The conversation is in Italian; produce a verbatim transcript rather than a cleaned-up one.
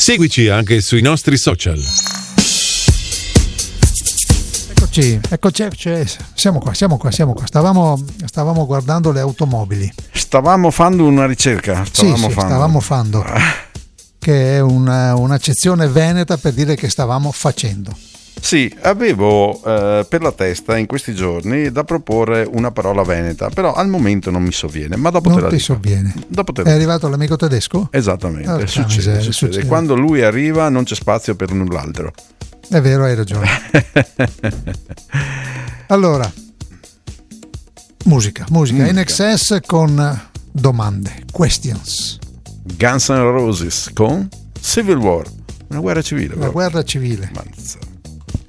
Seguici anche sui nostri social. Eccoci, eccoci, cioè, siamo qua, siamo qua, siamo qua. Stavamo, stavamo guardando le automobili. Stavamo facendo una ricerca. Stavamo sì, sì, fando. stavamo fando, che è una, un'accezione veneta per dire che stavamo facendo. Sì, avevo eh, per la testa in questi giorni da proporre una parola veneta, però al momento non mi sovviene, ma dopo non te la ti dico. sovviene. Dopo te la È dico. arrivato l'amico tedesco? Esattamente, Ah, succede, miseria, succede. succede. Quando lui arriva non c'è spazio per null'altro. È vero, hai ragione. Allora, musica, musica, Musica. In Excess con domande, questions. Guns N' Roses con Civil War, una guerra civile. La proprio. guerra civile. Mazza.